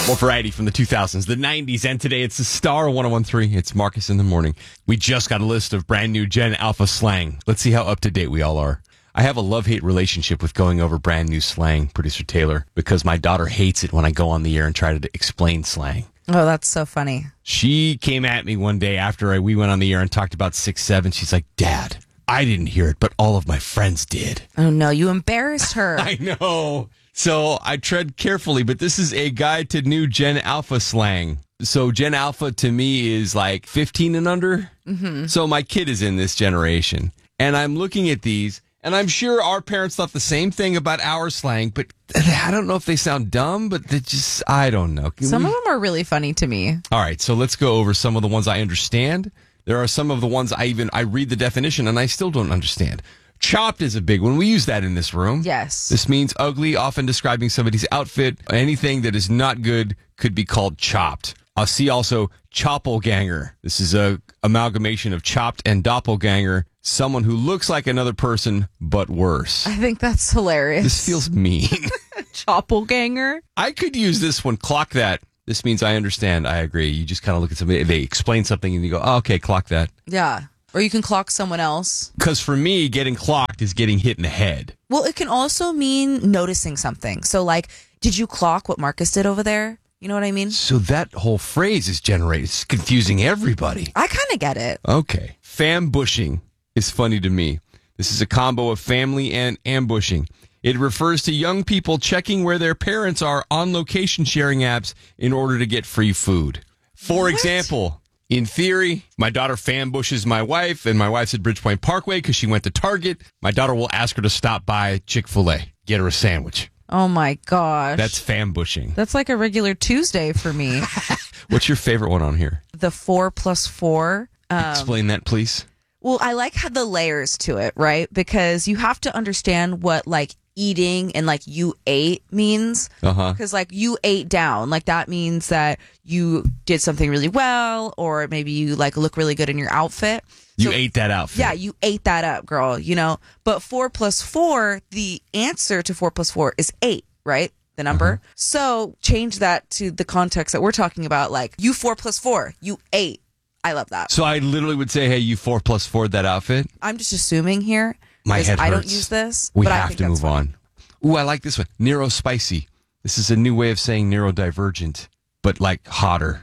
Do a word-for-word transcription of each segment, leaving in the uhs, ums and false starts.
More variety from the two thousands, the nineties, and today it's the Star one oh one three. It's Marcus in the Morning. We just got a list of brand new Gen Alpha slang. Let's see how up to date we all are. I have a love-hate relationship with going over brand new slang, Producer Taylor, because my daughter hates it when I go on the air and try to explain slang. Oh, that's so funny. She came at me one day after I, we went on the air and talked about six seven. She's like, Dad, I didn't hear it, but all of my friends did. Oh, no, you embarrassed her. I know. So I tread carefully, but this is a guide to new Gen Alpha slang. So Gen Alpha to me is like fifteen and under. Mm-hmm. So my kid is in this generation. And I'm looking at these, and I'm sure our parents thought the same thing about our slang, but I don't know if they sound dumb, but they just, I don't know. Can some we... of them are really funny to me. All right, so let's go over some of the ones I understand. There are some of the ones I even, I read the definition and I still don't understand. Chopped is a big one. We use that in this room. Yes. This means ugly, often describing somebody's outfit. Anything that is not good could be called chopped. I'll see also choppelganger. This is a amalgamation of chopped and doppelganger. Someone who looks like another person, but worse. I think that's hilarious. This feels mean. Choppelganger? I could use this one. Clock that. This means I understand. I agree. You just kind of look at somebody, they explain something, and you go, oh, okay, clock that. Yeah. Or you can clock someone else. Because for me, getting clocked is getting hit in the head. Well, it can also mean noticing something. So, like, did you clock what Marcus did over there? You know what I mean? So that whole phrase is generated. It's confusing everybody. I kind of get it. Okay. Fambushing is funny to me. This is a combo of family and ambushing. It refers to young people checking where their parents are on location sharing apps in order to get free food. For What? example... In theory, my daughter fambushes my wife, and my wife's at Bridgepoint Parkway because she went to Target. My daughter will ask her to stop by Chick-fil-A, get her a sandwich. Oh, my gosh. That's fambushing. That's like a regular Tuesday for me. What's your favorite one on here? The four plus four. Um, Explain that, please. Well, I like how the layers to it, right? Because you have to understand what, like, eating and like you ate means. Uh-huh. Because like you ate down, like that means that you did something really well, or maybe you like look really good in your outfit. You So, ate that outfit. Yeah, you ate that up, girl, you know. But four plus four, the answer to four plus four is eight, right? The number. Uh-huh. So change that to the context that we're talking about, like you four plus four, you ate. I love that. So I literally would say, hey, you four plus four that outfit. I'm just assuming here. My head hurts. I don't use this. We but I have think to that's move funny. on. Ooh, I like this one. Neurospicy. This is a new way of saying neurodivergent, but like hotter.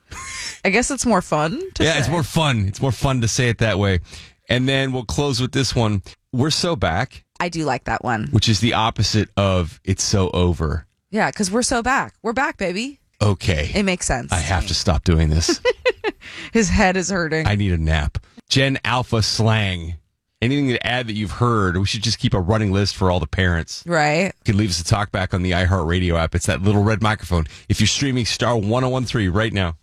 I guess it's more fun to yeah, say. it's more fun. It's more fun to say it that way. And then we'll close with this one. We're so back, I do like that one. which is the opposite of it's so over. Yeah, because we're so back. We're back, baby. Okay. It makes sense. I have to stop doing this. His head is hurting. I need a nap. Gen Alpha slang. Anything to add that you've heard? We should just keep a running list for all the parents. Right. You can leave us a talk back on the iHeartRadio app. It's that little red microphone. If you're streaming Star one oh one three right now.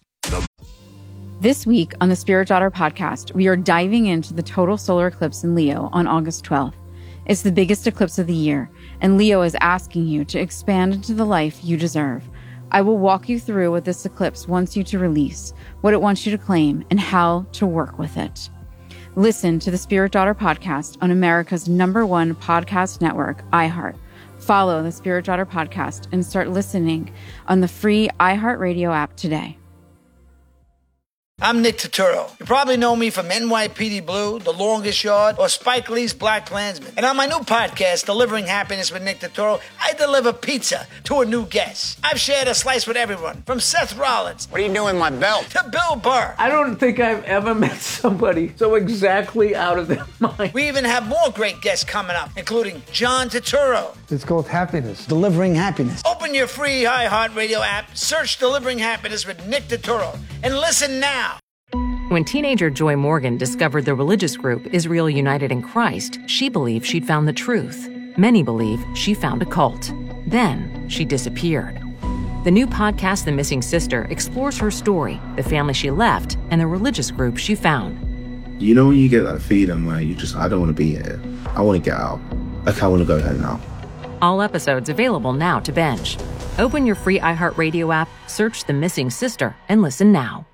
This week on the Spirit Daughter podcast, we are diving into the total solar eclipse in Leo on August twelfth. It's the biggest eclipse of the year, and Leo is asking you to expand into the life you deserve. I will walk you through what this eclipse wants you to release, what it wants you to claim, and how to work with it. Listen to the Spirit Daughter podcast on America's number one podcast network, iHeart. Follow the Spirit Daughter podcast and start listening on the free iHeartRadio app today. I'm Nick Turturro. You probably know me from N Y P D Blue, The Longest Yard, or Spike Lee's Black Klansman. And on my new podcast, Delivering Happiness with Nick Turturro, I deliver pizza to a new guest. I've shared a slice with everyone, from Seth Rollins. What are you doing with my belt? To Bill Burr. I don't think I've ever met somebody so exactly out of their mind. We even have more great guests coming up, including John Turturro. It's called happiness. Delivering happiness. Open your free iHeartRadio app, search Delivering Happiness with Nick Turturro, and listen now. When teenager Joy Morgan discovered the religious group Israel United in Christ, she believed she'd found the truth. Many believe she found a cult. Then she disappeared. The new podcast, The Missing Sister, explores her story, the family she left, and the religious group she found. You know when you get that feeling where you just, I don't want to be here. I want to get out. Like, I want to go home now. All episodes available now to binge. Open your free iHeartRadio app, search The Missing Sister, and listen now.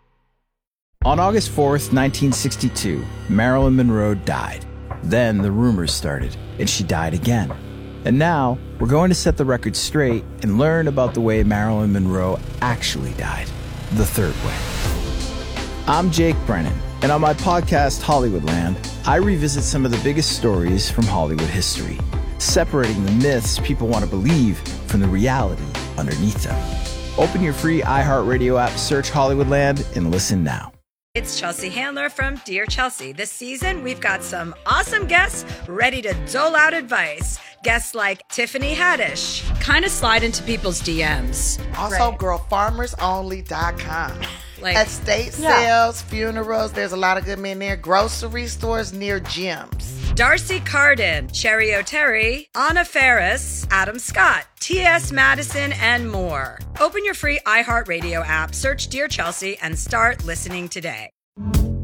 On August fourth, nineteen sixty-two, Marilyn Monroe died. Then the rumors started, and she died again. And now, we're going to set the record straight and learn about the way Marilyn Monroe actually died, the third way. I'm Jake Brennan, and on my podcast, Hollywoodland, I revisit some of the biggest stories from Hollywood history, separating the myths people want to believe from the reality underneath them. Open your free iHeartRadio app, search Hollywoodland, and listen now. It's Chelsea Handler from Dear Chelsea. This season, we've got some awesome guests ready to dole out advice. Guests like Tiffany Haddish, kind of slide into people's D Ms. Also, right. girl farmers only dot com. Like, estate yeah. sales, funerals, there's a lot of good men there. Grocery stores near gyms. Darcy Carden, Cherry O'Terry, Anna Ferris, Adam Scott, T S Madison, and more. Open your free iHeartRadio app, search Dear Chelsea, and start listening today.